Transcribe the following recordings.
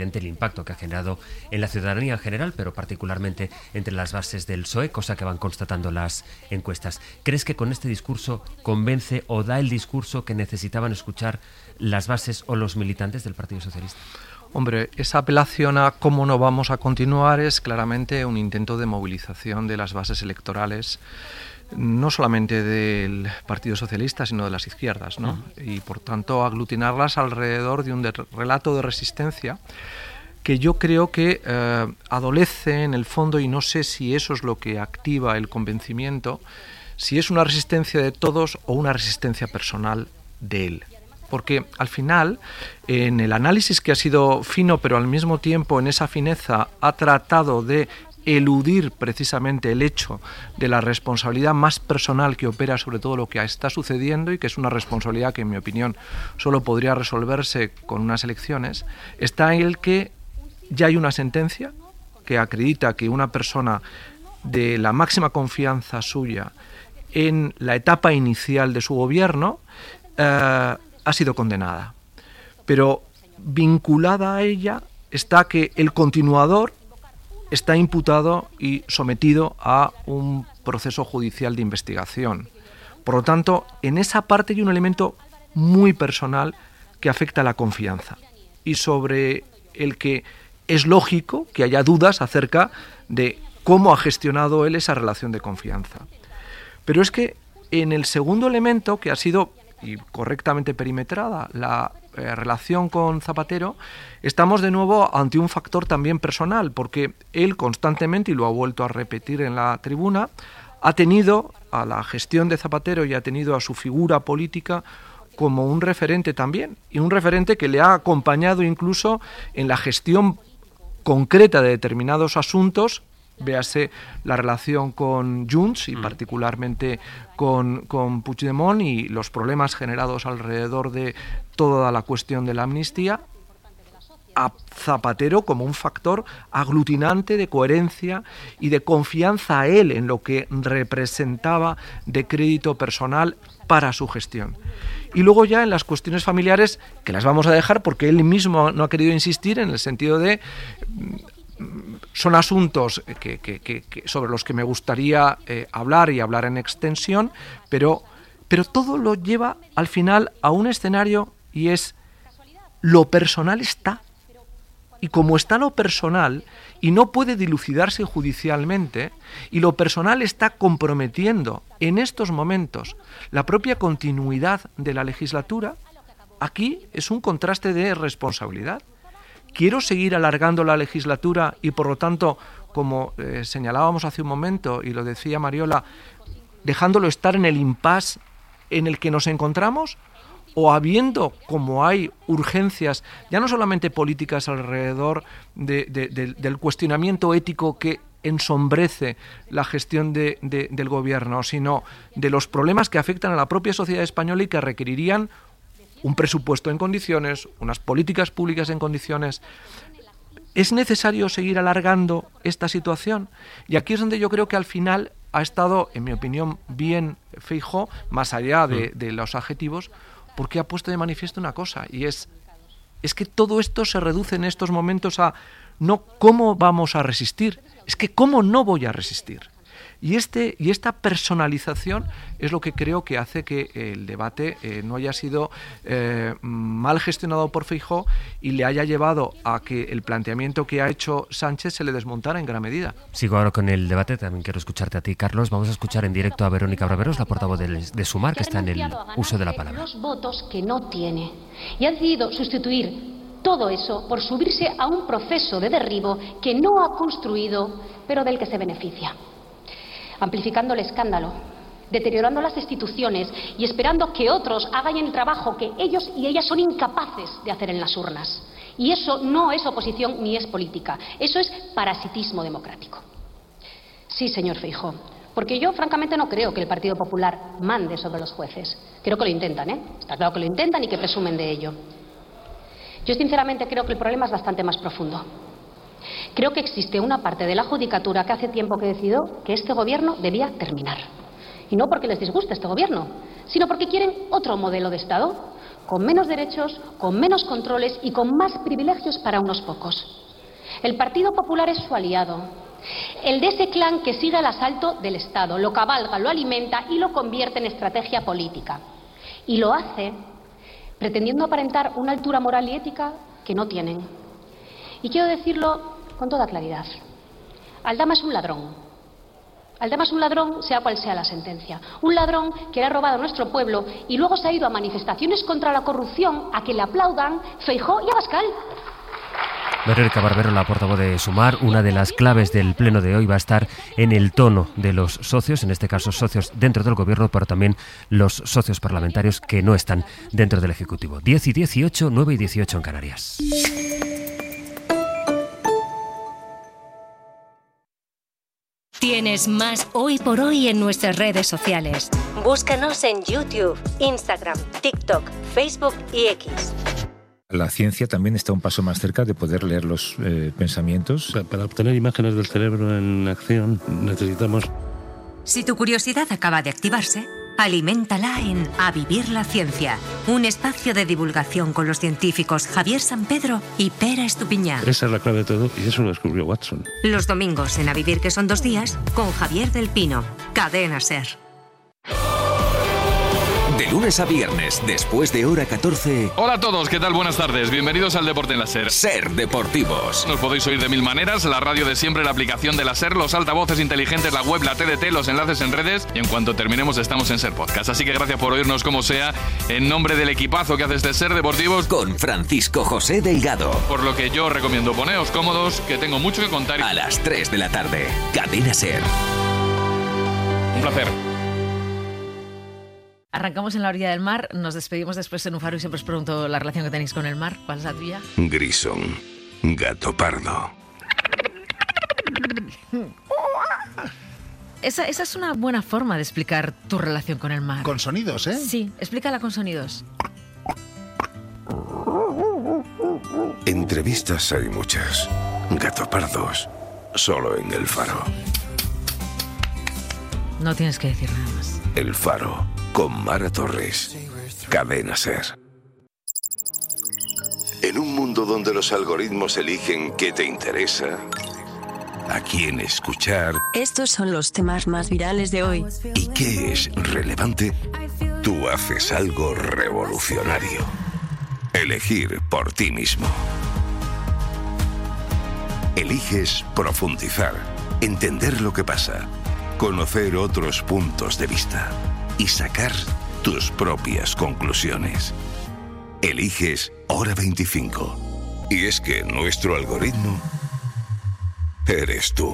el impacto que ha generado en la ciudadanía en general, pero particularmente entre las bases del PSOE, cosa que van constatando las encuestas. ¿Crees que con este discurso convence o da el discurso que necesitaban escuchar las bases o los militantes del Partido Socialista? Hombre, esa apelación a cómo no vamos a continuar es claramente un intento de movilización de las bases electorales, no solamente del Partido Socialista, sino de las izquierdas, ¿no? Y por tanto aglutinarlas alrededor de un relato de resistencia que yo creo que adolece en el fondo, y no sé si eso es lo que activa el convencimiento, si es una resistencia de todos o una resistencia personal de él. Porque al final, en el análisis que ha sido fino, pero al mismo tiempo en esa fineza ha tratado de eludir precisamente el hecho de la responsabilidad más personal que opera sobre todo lo que está sucediendo, y que es una responsabilidad que en mi opinión solo podría resolverse con unas elecciones, está en el que ya hay una sentencia que acredita que una persona de la máxima confianza suya en la etapa inicial de su gobierno ha sido condenada, pero vinculada a ella está que el continuador está imputado y sometido a un proceso judicial de investigación. Por lo tanto, en esa parte hay un elemento muy personal que afecta a la confianza y sobre el que es lógico que haya dudas acerca de cómo ha gestionado él esa relación de confianza. Pero es que en el segundo elemento, que ha sido y correctamente perimetrada la relación con Zapatero, estamos de nuevo ante un factor también personal, porque él constantemente, y lo ha vuelto a repetir en la tribuna, ha tenido a la gestión de Zapatero y ha tenido a su figura política como un referente también, y un referente que le ha acompañado incluso en la gestión concreta de determinados asuntos. Véase la relación con Junts y particularmente con Puigdemont y los problemas generados alrededor de toda la cuestión de la amnistía, a Zapatero como un factor aglutinante de coherencia y de confianza a él en lo que representaba de crédito personal para su gestión. Y luego ya en las cuestiones familiares, que las vamos a dejar porque él mismo no ha querido insistir, en el sentido de son asuntos sobre los que me gustaría hablar y hablar en extensión, pero todo lo lleva al final a un escenario, y es lo personal está. Y como está lo personal y no puede dilucidarse judicialmente, y lo personal está comprometiendo en estos momentos la propia continuidad de la legislatura, aquí es un contraste de responsabilidad. ¿Quiero seguir alargando la legislatura y, por lo tanto, como señalábamos hace un momento y lo decía Mariola, dejándolo estar en el impasse en el que nos encontramos? ¿O habiendo, como hay urgencias, ya no solamente políticas alrededor del cuestionamiento ético que ensombrece la gestión del gobierno, sino de los problemas que afectan a la propia sociedad española y que requerirían un presupuesto en condiciones, unas políticas públicas en condiciones? ¿Es necesario seguir alargando esta situación? Y aquí es donde yo creo que al final ha estado, en mi opinión, bien Feijóo, más allá de los adjetivos, porque ha puesto de manifiesto una cosa, y es que todo esto se reduce en estos momentos a no cómo vamos a resistir, es que cómo no voy a resistir. Y esta personalización es lo que creo que hace que el debate no haya sido mal gestionado por Feijóo y le haya llevado a que el planteamiento que ha hecho Sánchez se le desmontara en gran medida. Sigo ahora con el debate, también quiero escucharte a ti, Carlos. Vamos a escuchar en directo a Verónica Braveros, la portavoz de Sumar, que está en el uso de la palabra. Los votos que no tiene, y ha decidido sustituir todo eso por subirse a un proceso de derribo que no ha construido, pero del que se beneficia, amplificando el escándalo, deteriorando las instituciones y esperando que otros hagan el trabajo que ellos y ellas son incapaces de hacer en las urnas. Y eso no es oposición ni es política, eso es parasitismo democrático. Sí, señor Feijóo, porque yo francamente no creo que el Partido Popular mande sobre los jueces. Creo que lo intentan, está claro que lo intentan y que presumen de ello. Yo sinceramente creo que el problema es bastante más profundo. Creo que existe una parte de la judicatura que hace tiempo que decidió que este gobierno debía terminar. Y no porque les disguste este gobierno, sino porque quieren otro modelo de Estado, con menos derechos, con menos controles y con más privilegios para unos pocos. El Partido Popular es su aliado, el de ese clan que sigue al asalto del Estado, lo cabalga, lo alimenta y lo convierte en estrategia política. Y lo hace pretendiendo aparentar una altura moral y ética que no tienen. Y quiero decirlo con toda claridad. Aldama es un ladrón. Aldama es un ladrón, sea cual sea la sentencia. Un ladrón que le ha robado a nuestro pueblo y luego se ha ido a manifestaciones contra la corrupción a que le aplaudan Feijóo y Abascal. Verónica Barbero, la portavoz de Sumar. Una de las claves del pleno de hoy va a estar en el tono de los socios, en este caso socios dentro del Gobierno, pero también los socios parlamentarios que no están dentro del Ejecutivo. 10 y 18, 9 y 18 en Canarias. Tienes más Hoy por Hoy en nuestras redes sociales. Búscanos en YouTube, Instagram, TikTok, Facebook y X. La ciencia también está un paso más cerca de poder leer los pensamientos. Para obtener imágenes del cerebro en acción necesitamos... Si tu curiosidad acaba de activarse, aliméntala en A Vivir la Ciencia, un espacio de divulgación con los científicos Javier Sampedro y Pera Estupiñán. Esa es la clave de todo y eso lo descubrió Watson. Los domingos en A Vivir, que son 2 días, con Javier del Pino, Cadena SER. De lunes a viernes, después de hora 14... Hola a todos, ¿qué tal? Buenas tardes. Bienvenidos al Deporte en la SER. SER Deportivos. Nos podéis oír de 1000 maneras, la radio de siempre, la aplicación de la SER, los altavoces inteligentes, la web, la TDT, los enlaces en redes y en cuanto terminemos estamos en SER Podcast. Así que gracias por oírnos como sea, en nombre del equipazo que hace este SER Deportivos. Con Francisco José Delgado. Por lo que yo recomiendo poneos cómodos, que tengo mucho que contar. A las 3 de la tarde, Cadena SER. Un placer. Arrancamos en la orilla del mar, nos despedimos después en un faro y siempre os pregunto la relación que tenéis con el mar. ¿Cuál es la tuya? Grison, gato pardo. Esa es una buena forma de explicar tu relación con el mar. Con sonidos, ¿eh? Sí, explícala con sonidos. Entrevistas hay muchas. Gato pardos, solo en El Faro. No tienes que decir nada más. El Faro, con Mara Torres. Cadena SER. En un mundo donde los algoritmos eligen qué te interesa, a quién escuchar... Estos son los temas más virales de hoy. ¿Y qué es relevante? Tú haces algo revolucionario. Elegir por ti mismo. Eliges profundizar, entender lo que pasa, conocer otros puntos de vista y sacar tus propias conclusiones. Eliges Hora 25. Y es que nuestro algoritmo eres tú.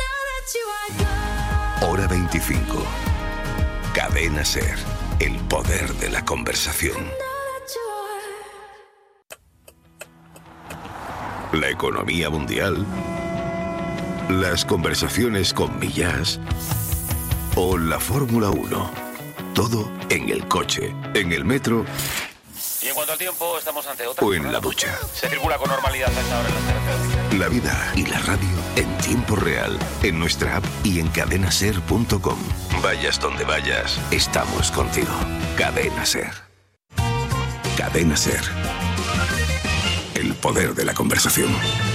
Hora 25. Cadena SER. El poder de la conversación. La economía mundial, las conversaciones con Millás o la Fórmula 1. Todo en el coche, en el metro. Y en cuanto al tiempo, estamos ante otra. O en la ducha. Se circula con normalidad a esta hora en las carreteras. La vida y la radio en tiempo real, en nuestra app y en cadenaser.com. Vayas donde vayas, estamos contigo. Cadena SER. Cadena SER. El poder de la conversación.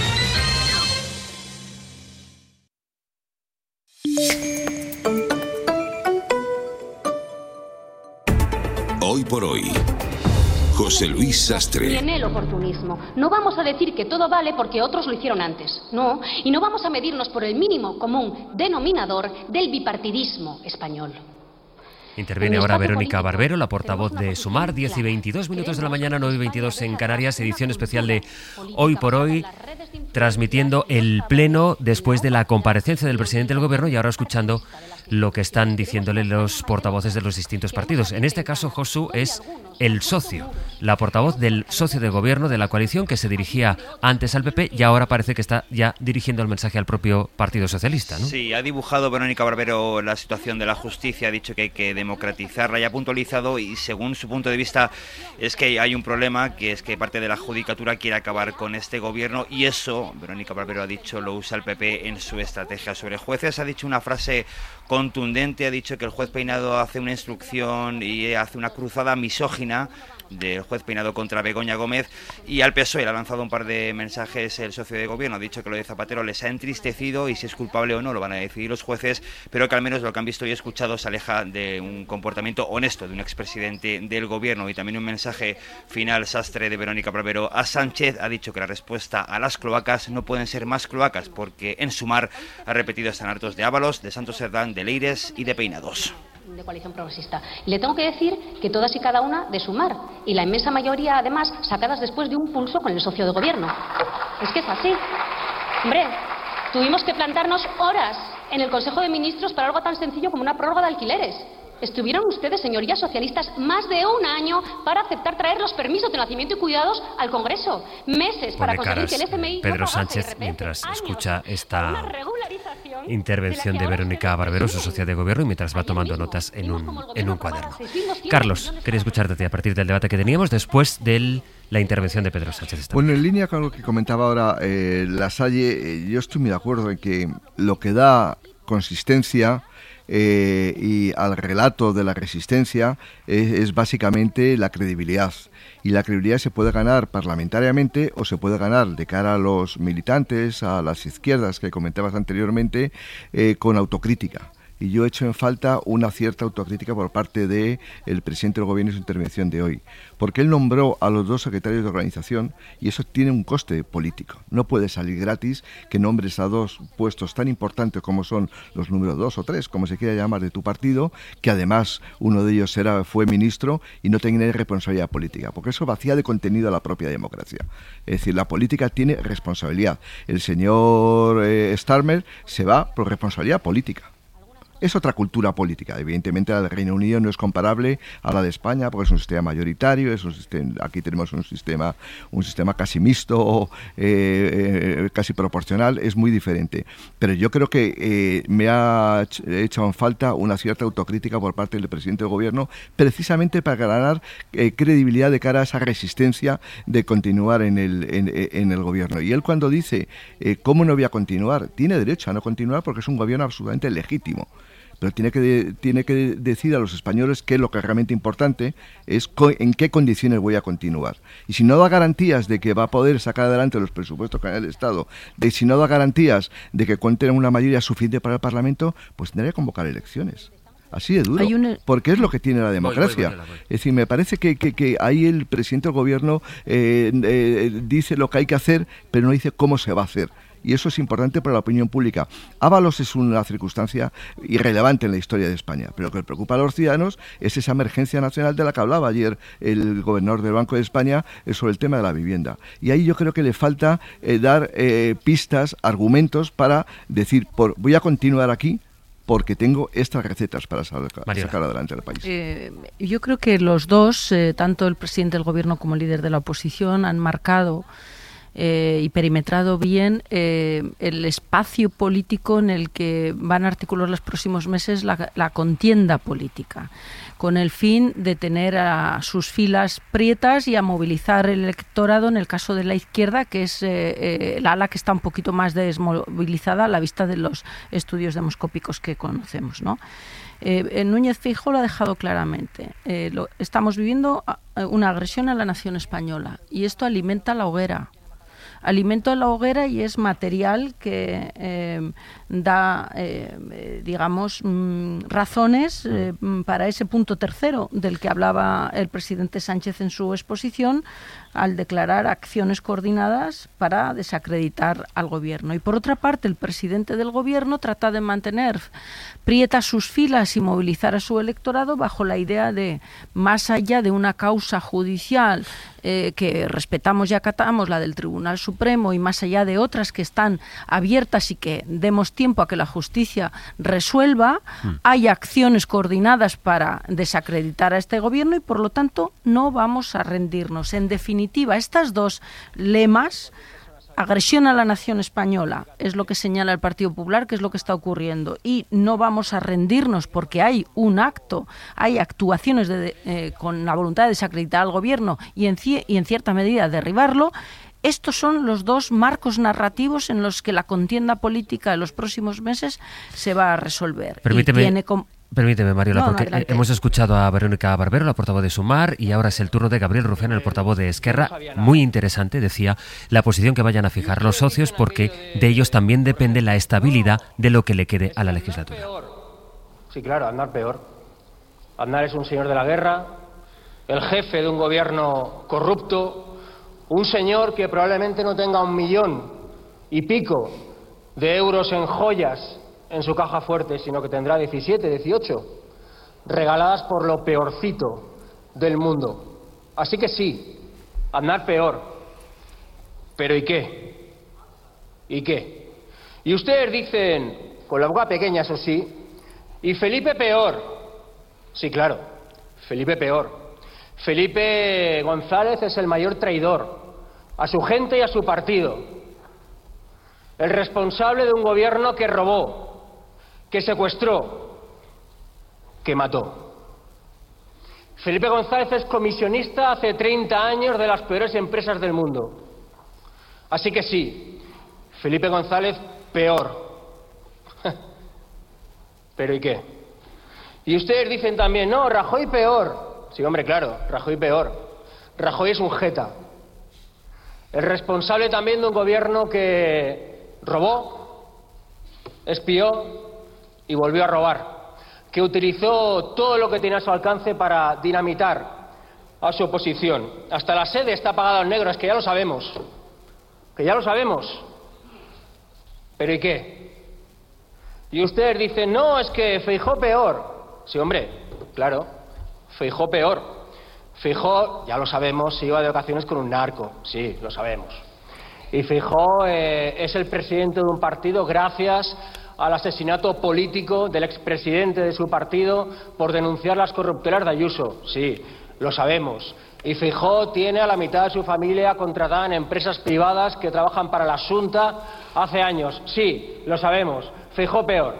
Hoy por hoy, José Luis Sastre. Viene el oportunismo. No vamos a decir que todo vale porque otros lo hicieron antes. No. Y no vamos a medirnos por el mínimo común denominador del bipartidismo español. Interviene ahora Verónica Barbero, la portavoz de Sumar. 10 y 22 minutos de la mañana, 9 y 22 en Canarias, edición especial de Hoy por Hoy, transmitiendo el pleno después de la comparecencia del presidente del Gobierno y ahora escuchando lo que están diciéndole los portavoces de los distintos partidos. En este caso, Josu es el socio, la portavoz del socio de Gobierno de la coalición que se dirigía antes al PP y ahora parece que está ya dirigiendo el mensaje al propio Partido Socialista, ¿no? Sí, ha dibujado Verónica Barbero la situación de la justicia, ha dicho que hay que democratizarla y ha puntualizado, y según su punto de vista es que hay un problema, que es que parte de la judicatura quiere acabar con este gobierno, y eso, Verónica Barbero ha dicho, lo usa el PP en su estrategia sobre jueces. Ha dicho una frase contundente, ha dicho que el juez Peinado hace una instrucción y hace una cruzada misógina del juez Peinado contra Begoña Gómez, y al PSOE le ha lanzado un par de mensajes el socio de gobierno. Ha dicho que lo de Zapatero les ha entristecido y si es culpable o no lo van a decidir los jueces, pero que al menos lo que han visto y escuchado se aleja de un comportamiento honesto de un expresidente del gobierno. Y también un mensaje final sastre de Verónica Barbero a Sánchez. Ha dicho que la respuesta a las cloacas no pueden ser más cloacas, porque en Sumar ha repetido están hartos de Ábalos, de Santos Cerdán, de Leires y de Peinados. De Coalición Progresista. Y le tengo que decir que todas y cada una de Sumar, y la inmensa mayoría además sacadas después de un pulso con el socio de gobierno. Es que es así. Hombre, tuvimos que plantarnos horas en el Consejo de Ministros para algo tan sencillo como una prórroga de alquileres. Estuvieron ustedes, señorías socialistas, más de un año para aceptar traer los permisos de nacimiento y cuidados al Congreso. Meses para conseguir que el FMI Pedro Sánchez, mientras escucha esta intervención de Verónica Barbero, su socia de gobierno, y mientras va tomando notas en un cuaderno. Carlos, quería escucharte a partir del debate que teníamos después de la intervención de Pedro Sánchez. Bueno, en línea con lo que comentaba ahora Lasalle, yo estoy muy de acuerdo en que lo que da consistencia y al relato de la resistencia es básicamente la credibilidad. Y la credibilidad se puede ganar parlamentariamente o se puede ganar de cara a los militantes, a las izquierdas que comentabas anteriormente, con autocrítica. Y yo he hecho en falta una cierta autocrítica por parte del presidente del gobierno en su intervención de hoy, porque él nombró a los 2 secretarios de organización y eso tiene un coste político. No puede salir gratis que nombres a 2 puestos tan importantes como son los números 2 o 3, como se quiera llamar, de tu partido, que además uno de ellos fue ministro y no tenga responsabilidad política, porque eso vacía de contenido a la propia democracia. Es decir, la política tiene responsabilidad. El señor Starmer se va por responsabilidad política. Es otra cultura política. Evidentemente la del Reino Unido no es comparable a la de España porque es un sistema mayoritario, aquí tenemos un sistema casi mixto, casi proporcional, es muy diferente. Pero yo creo que me ha hecho en falta una cierta autocrítica por parte del presidente del gobierno, precisamente para ganar credibilidad de cara a esa resistencia de continuar en el gobierno. Y él cuando dice, ¿cómo no voy a continuar? Tiene derecho a no continuar porque es un gobierno absolutamente legítimo. Pero tiene que decir a los españoles que lo que es realmente importante es en qué condiciones voy a continuar. Y si no da garantías de que va a poder sacar adelante los presupuestos que hay en el Estado, si no da garantías de que cuenten una mayoría suficiente para el Parlamento, pues tendrá que convocar elecciones. Así de duro, porque es lo que tiene la democracia. Es decir, me parece que ahí el presidente del gobierno dice lo que hay que hacer, pero no dice cómo se va a hacer. Y eso es importante para la opinión pública. Ábalos es una circunstancia irrelevante en la historia de España, pero lo que preocupa a los ciudadanos es esa emergencia nacional de la que hablaba ayer el gobernador del Banco de España sobre el tema de la vivienda. Y ahí yo creo que le falta dar pistas, argumentos para decir, voy a continuar aquí porque tengo estas recetas para sacar adelante al país. Yo creo que los dos, tanto el presidente del gobierno como el líder de la oposición, han marcado y perimetrado bien el espacio político en el que van a articular los próximos meses la contienda política, con el fin de tener a sus filas prietas y a movilizar el electorado en el caso de la izquierda, que es el ala que está un poquito más desmovilizada a la vista de los estudios demoscópicos que conocemos, ¿no? Núñez Feijóo lo ha dejado claramente. Estamos viviendo una agresión a la nación española y esto alimenta la hoguera. Alimento a la hoguera y es material que da, razones para ese punto tercero del que hablaba el presidente Sánchez en su exposición al declarar acciones coordinadas para desacreditar al gobierno. Y por otra parte, el presidente del gobierno trata de mantener prietas sus filas y movilizar a su electorado bajo la idea de, más allá de una causa judicial que respetamos y acatamos, la del Tribunal Supremo, y más allá de otras que están abiertas y que demos tiempo a que la justicia resuelva, hay acciones coordinadas para desacreditar a este gobierno y por lo tanto no vamos a rendirnos. En definitiva, estas dos lemas, agresión a la nación española, es lo que señala el Partido Popular, que es lo que está ocurriendo, y no vamos a rendirnos porque hay un acto, hay actuaciones con la voluntad de desacreditar al gobierno y en cierta medida derribarlo. Estos son los dos marcos narrativos en los que la contienda política de los próximos meses se va a resolver. Permíteme. Permíteme, Mariola, No, porque adelante. hemos escuchado a Verónica Barbero, la portavoz de Sumar, y ahora es el turno de Gabriel Rufián, el portavoz de Esquerra. Muy interesante, decía, la posición que vayan a fijar los socios, porque de ellos también depende la estabilidad de lo que le quede a la legislatura. Sí, claro, Aznar peor. Aznar es un señor de la guerra, el jefe de un gobierno corrupto, un señor que probablemente no tenga 1,5 millones de euros en joyas en su caja fuerte, sino que tendrá 17, 18, regaladas por lo peorcito del mundo. Así que sí, Aznar peor. Pero ¿y qué? ¿Y qué? Y ustedes dicen, con la boca pequeña, eso sí, y Felipe peor. Sí, claro, Felipe peor. Felipe González es el mayor traidor a su gente y a su partido. El responsable de un gobierno que robó, que secuestró, que mató. Felipe González es comisionista hace 30 años de las peores empresas del mundo. Así que sí, Felipe González peor. ¿Pero y qué? Y ustedes dicen también, no, Rajoy peor. Sí, hombre, claro, Rajoy peor. Rajoy es un jeta. El responsable también de un gobierno que robó, espió y volvió a robar, que utilizó todo lo que tenía a su alcance para dinamitar a su oposición. Hasta la sede está pagada en negro, es que ya lo sabemos. Que ya lo sabemos. ¿Pero y qué? Y ustedes dicen, no, es que Feijóo peor. Sí, hombre, claro, Feijóo peor. Feijóo, ya lo sabemos, se iba de vacaciones con un narco, sí, lo sabemos. Y Feijóo es el presidente de un partido gracias al asesinato político del expresidente de su partido por denunciar las corruptelas de Ayuso, sí, lo sabemos. Y Feijóo tiene a la mitad de su familia contratada en empresas privadas que trabajan para la Xunta hace años, sí, lo sabemos. Feijóo peor.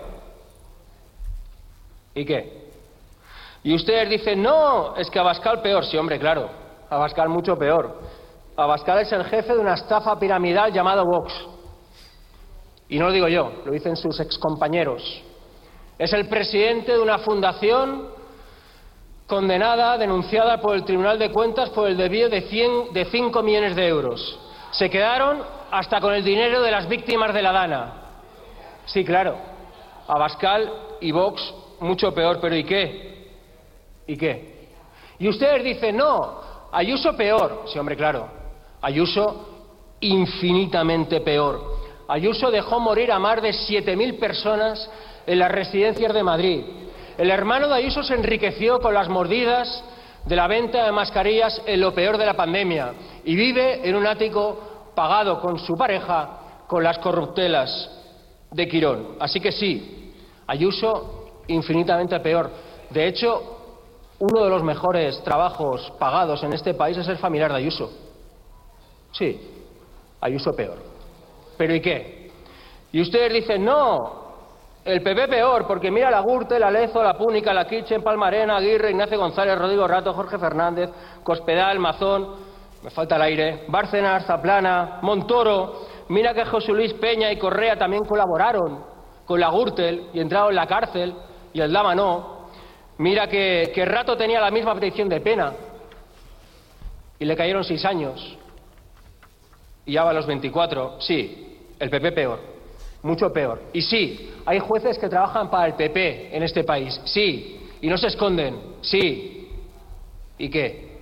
¿Y qué? Y ustedes dicen, no, es que Abascal peor. Sí, hombre, claro, Abascal mucho peor. Abascal es el jefe de una estafa piramidal llamada Vox. Y no lo digo yo, lo dicen sus excompañeros. Es el presidente de una fundación condenada, denunciada por el Tribunal de Cuentas por el desvío de 5 millones de euros. Se quedaron hasta con el dinero de las víctimas de la Dana. Sí, claro, Abascal y Vox mucho peor, pero ¿y qué? ¿Y qué? Y ustedes dicen, no, Ayuso peor. Sí, hombre, claro, Ayuso infinitamente peor. Ayuso dejó morir a más de 7.000 personas en las residencias de Madrid. El hermano de Ayuso se enriqueció con las mordidas de la venta de mascarillas en lo peor de la pandemia y vive en un ático pagado con su pareja con las corruptelas de Quirón. Así que sí, Ayuso infinitamente peor. De hecho, uno de los mejores trabajos pagados en este país es el familiar de Ayuso. Sí, Ayuso peor. ¿Pero y qué? Y ustedes dicen, no, el PP peor, porque mira la Gürtel, la Lezo, la Púnica, la Kitchen, Palmarena, Aguirre, Ignacio González, Rodrigo Rato, Jorge Fernández, Cospedal, Mazón, me falta el aire, Bárcenas, Zaplana, Montoro, mira que José Luis Peña y Correa también colaboraron con la Gürtel y entraron en la cárcel y el Dama no. Mira que Rato tenía la misma petición de pena y le cayeron 6 años. Y ya va a los 24. Sí, el PP peor, mucho peor. Y sí, hay jueces que trabajan para el PP en este país, sí, y no se esconden, sí. ¿Y qué?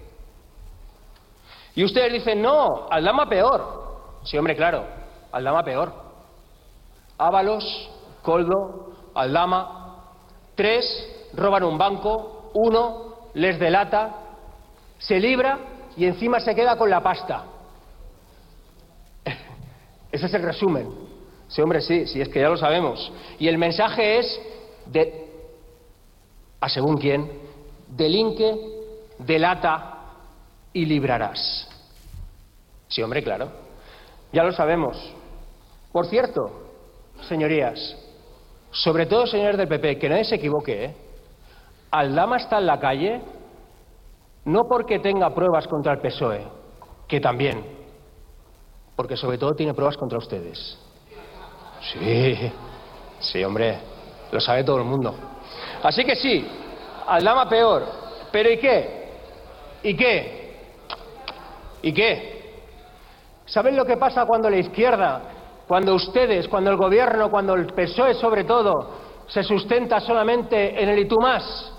Y ustedes dicen, no, Aldama peor. Sí, hombre, claro, Aldama peor. Ábalos, Koldo, Aldama, 3 roban un banco, 1 les delata, se libra y encima se queda con la pasta. Ese es el resumen. Sí, hombre, sí, es que ya lo sabemos. Y el mensaje es a según quién, delinque, delata y librarás. Sí, hombre, claro. Ya lo sabemos. Por cierto, señorías, sobre todo señores del PP, que nadie se equivoque, ¿eh? Aldama está en la calle no porque tenga pruebas contra el PSOE, que también, porque sobre todo tiene pruebas contra ustedes. Sí, hombre, lo sabe todo el mundo. Así que sí, Aldama peor. ¿Pero y qué? ¿Y qué? ¿Y qué? ¿Saben lo que pasa cuando la izquierda, cuando ustedes, cuando el gobierno, cuando el PSOE sobre todo, se sustenta solamente en el y tú más?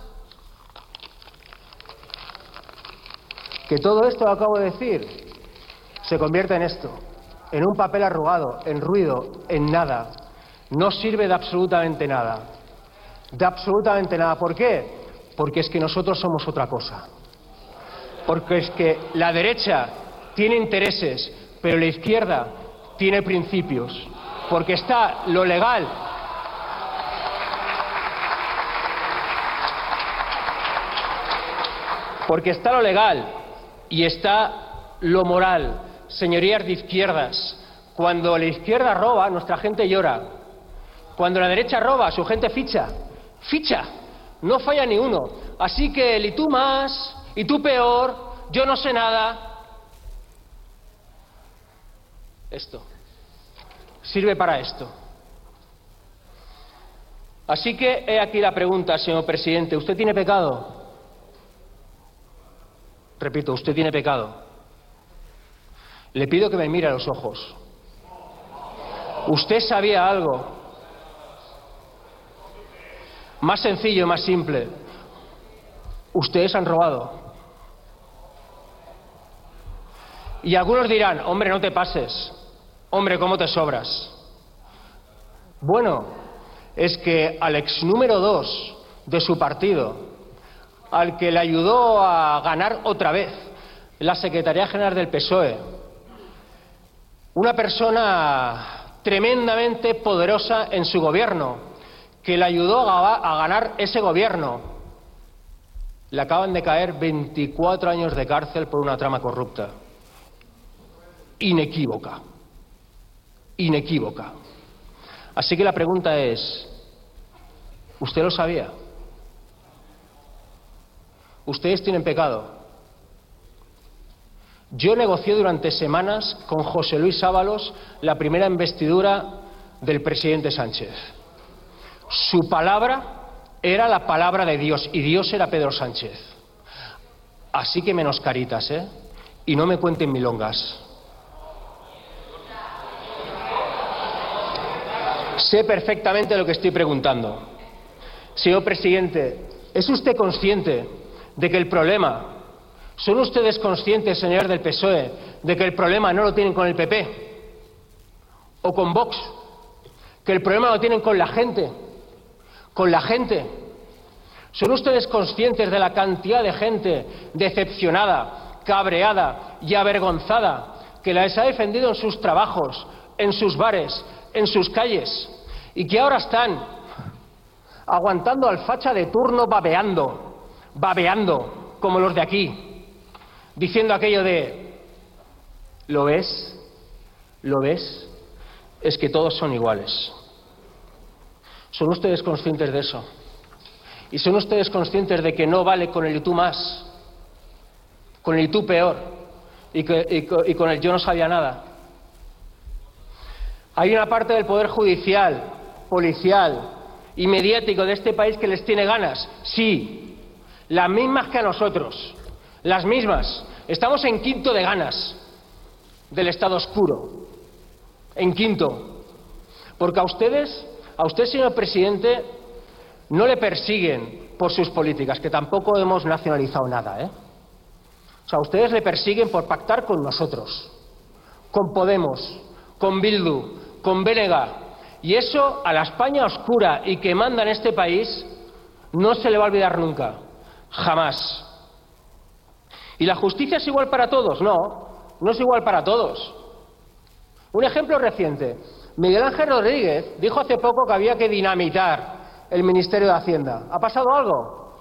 Que todo esto que acabo de decir se convierte en esto, en un papel arrugado, en ruido, en nada. No sirve de absolutamente nada. De absolutamente nada. ¿Por qué? Porque es que nosotros somos otra cosa. Porque es que la derecha tiene intereses, pero la izquierda tiene principios. Porque está lo legal. Porque está lo legal y está lo moral. Señorías de izquierdas, cuando la izquierda roba, nuestra gente llora. Cuando la derecha roba, su gente ficha. Ficha. No falla ni uno. Así que el y tú más, y tú peor, yo no sé nada. Esto. Sirve para esto. Así que he aquí la pregunta, señor presidente. ¿Usted tiene pecado? Repito, usted tiene pecado. Le pido que me mire a los ojos. ¿Usted sabía algo? Más sencillo, más simple. Ustedes han robado. Y algunos dirán, hombre, no te pases. Hombre, ¿cómo te sobras? Bueno, es que al ex número 2 de su partido, al que le ayudó a ganar otra vez la Secretaría General del PSOE, una persona tremendamente poderosa en su gobierno, que le ayudó a ganar ese gobierno, le acaban de caer 24 años de cárcel por una trama corrupta. Inequívoca. Inequívoca. Así que la pregunta es, ¿usted lo sabía? Ustedes tienen pecado. Yo negocié durante semanas con José Luis Ábalos la primera investidura del presidente Sánchez. Su palabra era la palabra de Dios y Dios era Pedro Sánchez. Así que menos caritas, ¿eh? Y no me cuenten milongas. Sé perfectamente lo que estoy preguntando. Señor presidente, ¿es usted consciente de que el problema, son ustedes conscientes, señores del PSOE, de que el problema no lo tienen con el PP o con Vox, que el problema lo tienen con la gente? Con la gente. ¿Son ustedes conscientes de la cantidad de gente decepcionada, cabreada y avergonzada que les ha defendido en sus trabajos, en sus bares, en sus calles, y que ahora están aguantando al facha de turno babeando, como los de aquí, diciendo aquello de ¿lo ves? ¿Lo ves? Es que todos son iguales. ¿Son ustedes conscientes de eso? ¿Y son ustedes conscientes de que no vale con el y tú más, con el y tú peor, y con el yo no sabía nada? Hay una parte del poder judicial, policial y mediático de este país que les tiene ganas. Sí, las mismas que a nosotros, las mismas. Estamos en quinto de ganas del Estado oscuro, en quinto. Porque a usted, señor presidente, no le persiguen por sus políticas, que tampoco hemos nacionalizado nada, ¿eh? O sea, ustedes le persiguen por pactar con nosotros, con Podemos, con Bildu, con BNG. Y eso a la España oscura y que manda en este país no se le va a olvidar nunca, jamás. ¿Y la justicia es igual para todos? No, no es igual para todos. Un ejemplo reciente. Miguel Ángel Rodríguez dijo hace poco que había que dinamitar el Ministerio de Hacienda. ¿Ha pasado algo?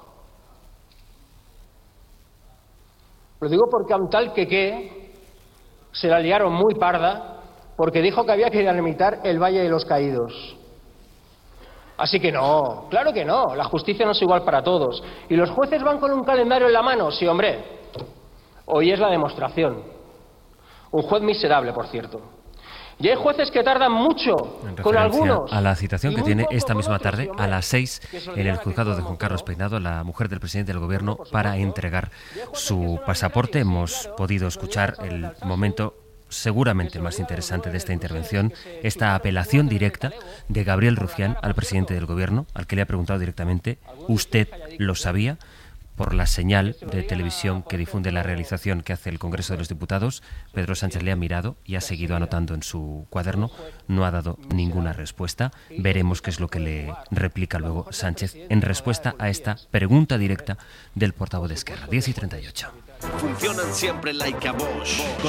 Lo digo porque a un tal que se la liaron muy parda porque dijo que había que dinamitar el Valle de los Caídos. Así que no, claro que no, la justicia no es igual para todos. ¿Y los jueces van con un calendario en la mano? Sí, hombre. Hoy es la demostración. Un juez miserable, por cierto. Y hay jueces que tardan mucho, con algunos. A la citación que tiene esta misma tarde, a las 6, en el juzgado de Juan Carlos Peinado, la mujer del presidente del gobierno, para entregar su pasaporte. Hemos podido escuchar el momento seguramente más interesante de esta intervención, esta apelación directa de Gabriel Rufián al presidente del gobierno, al que le ha preguntado directamente: ¿usted lo sabía? Por la señal de televisión que difunde la realización que hace el Congreso de los Diputados, Pedro Sánchez le ha mirado y ha seguido anotando en su cuaderno. No ha dado ninguna respuesta. Veremos qué es lo que le replica luego Sánchez en respuesta a esta pregunta directa del portavoz de Esquerra. 10:38. Funcionan siempre like a Bosch.